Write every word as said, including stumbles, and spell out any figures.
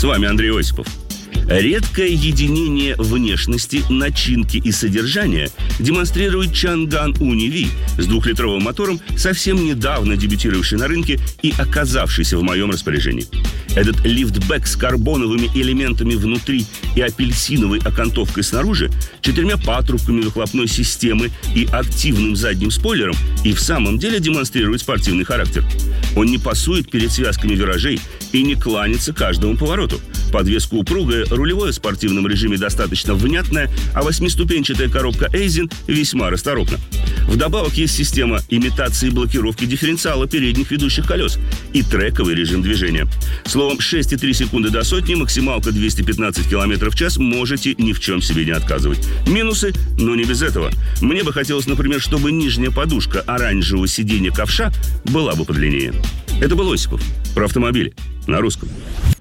вами Андрей Осипов. Редкое единение внешности, начинки и содержания демонстрирует Чанган Уни Ви с двухлитровым мотором, совсем недавно дебютировавший на рынке и оказавшийся в моем распоряжении. Этот лифтбэк с карбоновыми элементами внутри и апельсиновой окантовкой снаружи, четырьмя патрубками выхлопной системы и активным задним спойлером и в самом деле демонстрирует спортивный характер. Он не пасует перед связками виражей и не кланится каждому повороту. Подвеска упругая, рулевое в спортивном режиме достаточно внятное, а восьмиступенчатая коробка Aisin весьма расторопна. Вдобавок есть система имитации блокировки дифференциала передних ведущих колес и трековый режим движения. Словом, шесть и три секунды до сотни, максималка двести пятнадцать километров в час, можете ни в чем себе не отказывать. Минусы, но не без этого. Мне бы хотелось, например, чтобы нижняя подушка оранжевого сиденья ковша была бы подлиннее. Это был Осипов про автомобили на русском.